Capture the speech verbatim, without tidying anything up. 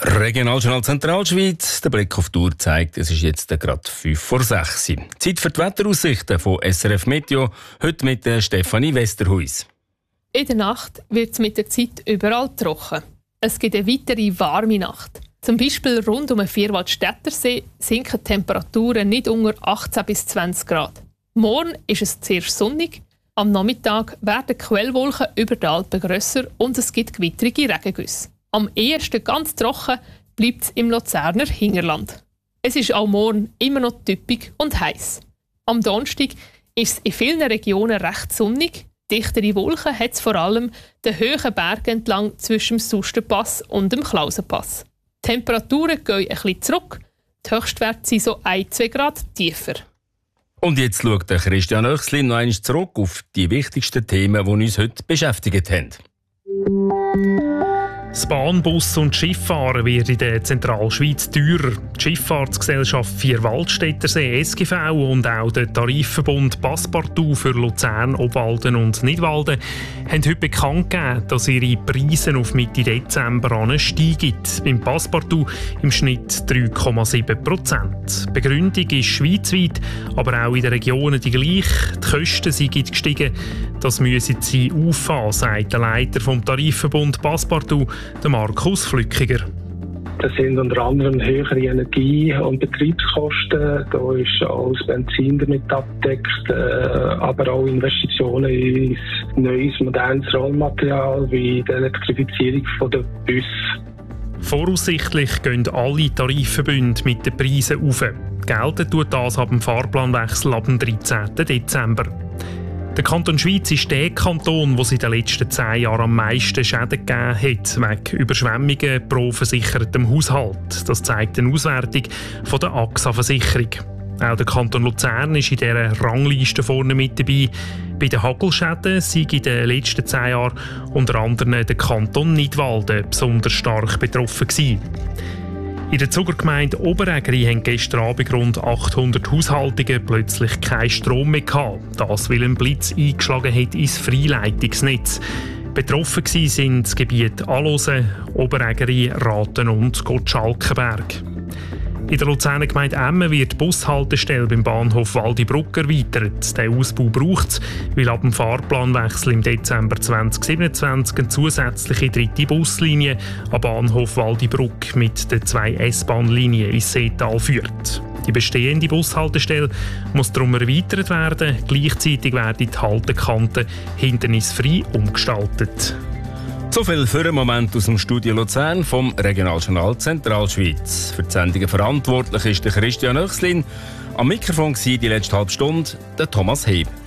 Regionaljournal Zentralschweiz. Der Blick auf die Uhr zeigt, es ist jetzt gerade fünf vor sechs. Zeit für die Wetteraussichten von S R F Meteo. Heute mit Stefanie Westerhuis. In der Nacht wird es mit der Zeit überall trocken. Es gibt eine weitere warme Nacht. Zum Beispiel rund um den Vierwaldstättersee sinken die Temperaturen nicht unter achtzehn bis zwanzig Grad. Morgen ist es zuerst sonnig. Am Nachmittag werden Quellwolken über die Alpen grösser und es gibt gewittrige Regengüsse. Am ehesten ganz trocken bleibt es im Luzerner Hinterland. Es ist auch morgen immer noch typisch und heiß. Am Donnerstag ist es in vielen Regionen recht sonnig. Dichtere Wolken hat es vor allem den hohen Bergen entlang zwischen dem Susterpass und dem Klausenpass. Die Temperaturen gehen ein bisschen zurück. Die Höchstwerte sind so ein bis zwei Grad tiefer. Und jetzt schaut der Christian Oechslin noch einmal zurück auf die wichtigsten Themen, die uns heute beschäftigt haben. Das Bahn-, Bus- und Schifffahren wird in der Zentralschweiz teurer. Die Schifffahrtsgesellschaft Vierwaldstättersee S G V und auch der Tarifverbund Passepartout für Luzern, Obwalden und Nidwalden haben heute bekannt gegeben, dass ihre Preise auf Mitte Dezember ansteigen. Beim Passepartout im Schnitt drei Komma sieben Prozent. Begründung ist schweizweit, aber auch in den Regionen die gleiche. Die Kosten sind gestiegen. Das müssen sie auffahren, sagt der Leiter vom Tarifverbund Passepartout, der Markus Flückiger. Das sind unter anderem höhere Energie- und Betriebskosten. Da ist auch das Benzin damit abgedeckt, äh, aber auch Investitionen in neues, modernes Rollmaterial wie die Elektrifizierung der Busse. Voraussichtlich gehen alle Tarifverbünde mit den Preisen rauf. Gelten tut das ab dem Fahrplanwechsel ab dem dreizehnten Dezember. Der Kanton Schweiz ist der Kanton, der in den letzten zehn Jahren am meisten Schäden gegeben hat, wegen Überschwemmungen pro versichertem Haushalt. Das zeigt eine Auswertung von der A X A-Versicherung. Auch der Kanton Luzern ist in dieser Rangliste vorne mit dabei. Bei den Hagelschäden sind in den letzten zehn Jahren unter anderem der Kanton Nidwalden besonders stark betroffen gewesen. In der Zugergemeinde Oberägeri haben gestern Abend rund achthundert Haushaltungen plötzlich keinen Strom mehr gehabt. Das, weil ein Blitz eingeschlagen hat ins Freileitungsnetz. Betroffen waren das Gebiet Allosen, Oberägeri, Raten und Gottschalkenberg. In der Luzerner Gemeinde Emmen wird die Bushaltestelle beim Bahnhof Waldibruck erweitert. Der Ausbau braucht es, weil ab dem Fahrplanwechsel im Dezember zweitausendsiebenundzwanzig eine zusätzliche dritte Buslinie am Bahnhof Waldibruck mit den zwei S-Bahn-Linien ins Seetal führt. Die bestehende Bushaltestelle muss darum erweitert werden. Gleichzeitig werden die Haltekanten hindernisfrei umgestaltet. So viel für einen Moment aus dem Studio Luzern vom Regionaljournal Zentralschweiz. Für die Sendungen verantwortlich ist der Christian Oechslin. Am Mikrofon war die letzte halbe Stunde der Thomas Heb.